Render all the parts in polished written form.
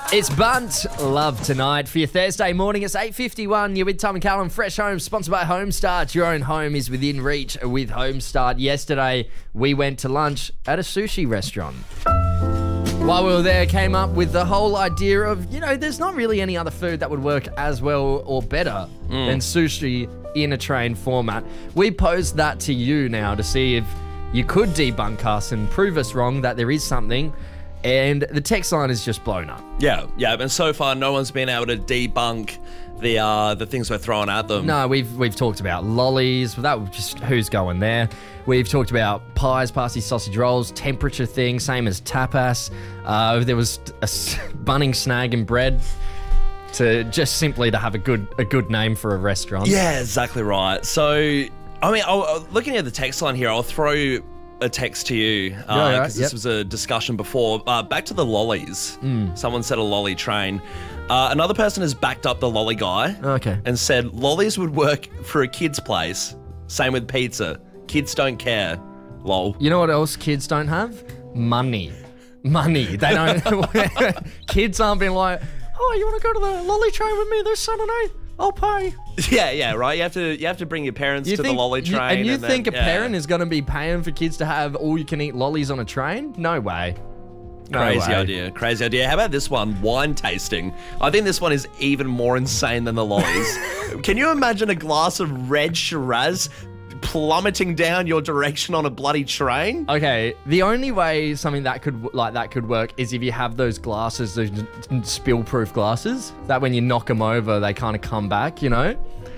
It's Bunt Love Tonight for your Thursday morning. It's 8:51. You're with Tom and Callum. Fresh Home, sponsored by Homestart. Your own home is within reach with Homestart. Yesterday, we went to lunch at a sushi restaurant. While we were there, came up with the whole idea of, there's not really any other food that would work as well or better than sushi in a train format. We posed that to you now to see if you could debunk us and prove us wrong that there is something. And the text line is just blown up. Yeah, and so far no one's been able to debunk the things we're throwing at them. No, we've talked about lollies. That was just who's going there. We've talked about pies, pasty, sausage rolls, temperature thing, same as tapas. There was a Bunnings snag and bread to simply have a good name for a restaurant. Yeah, exactly right. So, looking at the text line here, I'll throw a text to you because this was a discussion before. Back to the lollies. Someone said a lolly train. Another person has backed up the lolly guy and said lollies would work for a kid's place. Same with pizza. Kids don't care. Lol. You know what else kids don't have? Money. They don't. Kids aren't being like, oh, you want to go to the lolly train with me this Saturday? I'll pay. Yeah, right. You have to bring your parents to the lolly train. And you think a parent is going to be paying for kids to have all-you-can-eat lollies on a train? No way. Crazy idea. How about this one? Wine tasting. I think this one is even more insane than the lollies. Can you imagine a glass of red Shiraz plummeting down your direction on a bloody train? Okay, the only way something that could work is if you have those glasses, those spill-proof glasses, that when you knock them over, they kind of come back, Yeah.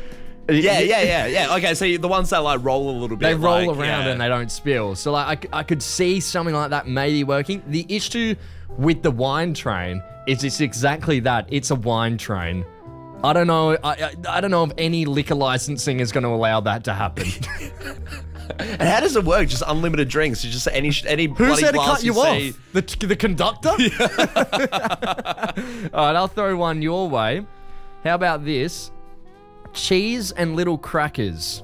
Okay, so the ones that roll a little bit. They roll around and they don't spill. So I could see something like that maybe working. The issue with the wine train is it's exactly that. It's a wine train. I don't know. I don't know if any liquor licensing is going to allow that to happen. And how does it work? Just unlimited drinks? Just any Who's there to cut you see? off? The conductor? All right, I'll throw one your way. How about this? Cheese and little crackers.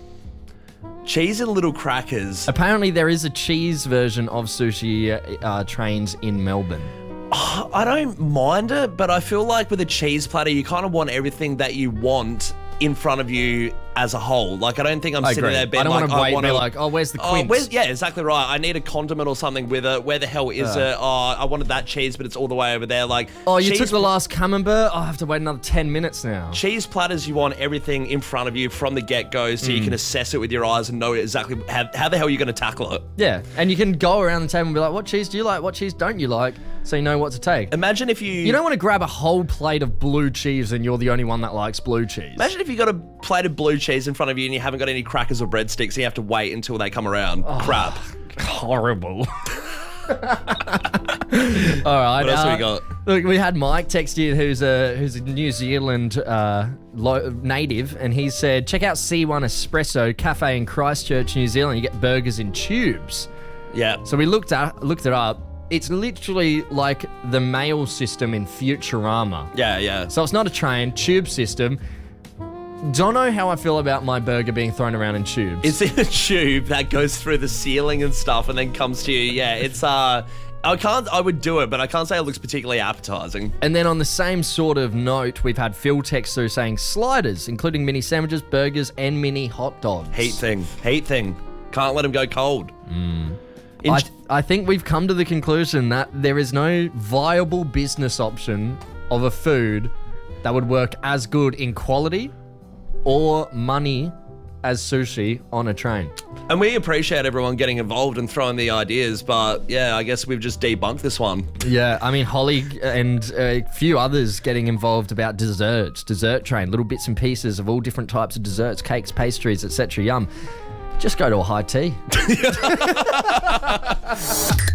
Cheese and little crackers. Apparently, there is a cheese version of sushi trains in Melbourne. I don't mind it, but I feel like with a cheese platter, you kind of want everything that you want in front of you as a whole. I don't think I'm sitting there being I don't want to be like, oh, where's the quince? Yeah, exactly right. I need a condiment or something with it. Where the hell is it? Oh, I wanted that cheese, but it's all the way over there. You took the last camembert? I have to wait another 10 minutes now. Cheese platters, you want everything in front of you from the get-go so you can assess it with your eyes and know exactly how the hell you're going to tackle it. Yeah, and you can go around the table and be like, what cheese do you like? What cheese don't you like? So you know what to take. Imagine if you... You don't want to grab a whole plate of blue cheese and you're the only one that likes blue cheese. Imagine if you got a plate of blue cheese in front of you and you haven't got any crackers or breadsticks and you have to wait until they come around. Crap. Horrible. All right. What else have we got? Look, we had Mike text you, who's a New Zealand native, and he said, check out C1 Espresso Cafe in Christchurch, New Zealand. You get burgers in tubes. Yeah. So we looked it up. It's literally like the mail system in Futurama. Yeah. So it's not a train, tube system. Don't know how I feel about my burger being thrown around in tubes. It's in a tube that goes through the ceiling and stuff and then comes to you. Yeah, it's I would do it, but I can't say it looks particularly appetizing. And then on the same sort of note, we've had Phil text through saying sliders, including mini sandwiches, burgers, and mini hot dogs. Heat thing. Can't let them go cold. I think we've come to the conclusion that there is no viable business option of a food that would work as good in quality or money as sushi on a train. And we appreciate everyone getting involved and throwing the ideas, but yeah, I guess we've just debunked this one. Yeah, I mean, Holly and a few others getting involved about desserts, dessert train, little bits and pieces of all different types of desserts, cakes, pastries, etc. Yum. Just go to a high tea.